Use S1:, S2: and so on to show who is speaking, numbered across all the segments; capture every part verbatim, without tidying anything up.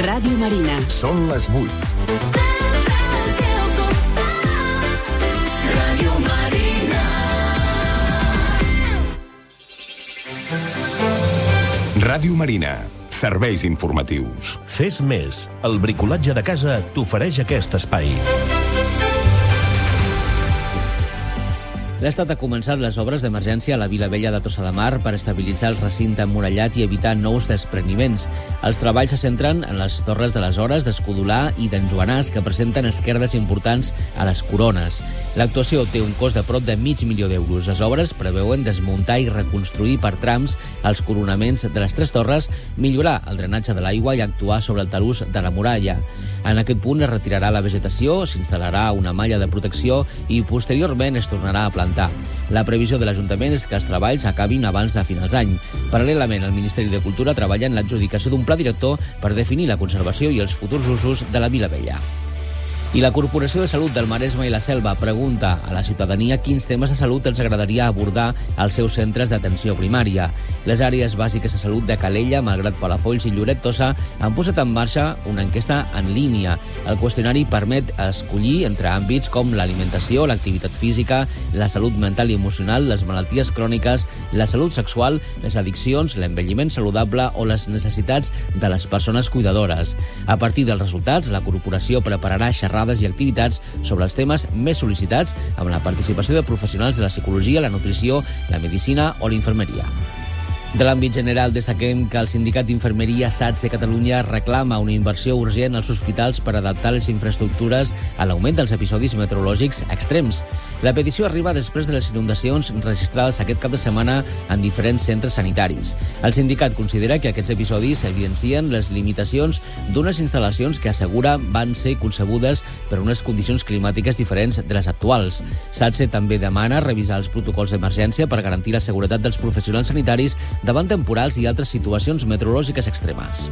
S1: Ràdio Marina.
S2: Són les vuit.
S3: Sempre al teu costat. Ràdio Marina.
S2: Ràdio Marina. Serveis informatius.
S4: Fes més. El bricolatge de casa t'ofereix aquest espai.
S5: L'Estat ha començat les obres d'emergència a la Vila Vella de Tossa de Mar per estabilitzar el recinte emmurallat i evitar nous despreniments. Els treballs se centren en les torres de les Hores, d'Escudolà i d'en Joanàs, que presenten esquerdes importants a les corones. L'actuació té un cost de prop de mig milió d'euros. Les obres preveuen desmuntar i reconstruir per trams els coronaments de les tres torres, millorar el drenatge de l'aigua i actuar sobre el talús de la muralla. En aquest punt es retirarà la vegetació, s'instal·larà una malla de protecció i posteriorment es tornarà a plantar. La previsió de l'Ajuntament és que els treballs acabin abans de finals d'any. Paral·lelament, el Ministeri de Cultura treballa en l'adjudicació d'un pla director per definir la conservació i els futurs usos de la Vila Vella. I la Corporació de Salut del Maresme i la Selva pregunta a la ciutadania quins temes de salut els agradaria abordar als seus centres d'atenció primària. Les àrees bàsiques de salut de Calella, Malgrat Palafolls i Lloret Tossa han posat en marxa una enquesta en línia. El qüestionari permet escollir entre àmbits com l'alimentació, l'activitat física, la salut mental i emocional, les malalties cròniques, la salut sexual, les addiccions, l'envelliment saludable o les necessitats de les persones cuidadores. A partir dels resultats, la corporació prepararà xerrades i activitats sobre els temes més sol·licitats amb la participació de professionals de la psicologia, la nutrició, la medicina o la infermeria. De l'àmbit general, destaquem que el sindicat d'infermeria SATSE Catalunya reclama una inversió urgent als hospitals per adaptar les infraestructures a l'augment dels episodis meteorològics extrems. La petició arriba després de les inundacions registrades aquest cap de setmana en diferents centres sanitaris. El sindicat considera que aquests episodis evidencien les limitacions d'unes instal·lacions que assegura van ser concebudes per unes condicions climàtiques diferents de les actuals. SATSE també demana revisar els protocols d'emergència per garantir la seguretat dels professionals sanitaris davant temporals i altres situacions meteorològiques extremes.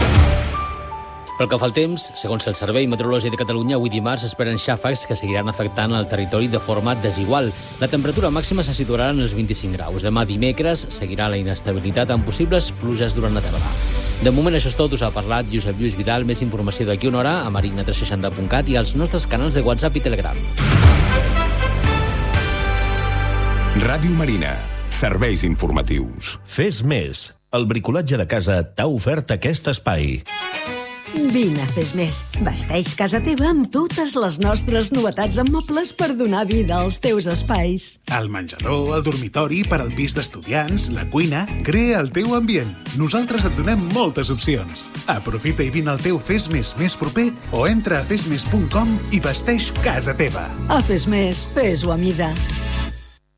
S5: Pel que fa al temps, segons el Servei Meteorològic de Catalunya, avui dimarts esperen xàfecs que seguiran afectant el territori de forma desigual. La temperatura màxima se situarà en els vint-i-cinc graus. Demà dimecres seguirà la inestabilitat amb possibles pluges durant la tarda. De moment això és tot, us ha parlat Josep Lluís Vidal. Més informació d'aquí una hora a marina tres seixanta punt cat i als nostres canals de WhatsApp i Telegram.
S2: Ràdio Marina. Serveis informatius.
S4: Fes més. El bricolatge de casa t'ha ofert aquest espai.
S1: Vine a Fes Més. Vesteix casa teva amb totes les nostres novetats en mobles per donar vida als teus espais.
S6: El menjador, el dormitori, per al pis d'estudiants, la cuina... Crea el teu ambient. Nosaltres et donem moltes opcions. Aprofita i vine al teu Fes Més més proper o entra a fes més punt com i vesteix casa teva.
S1: A Fes Més, fes-ho a mida.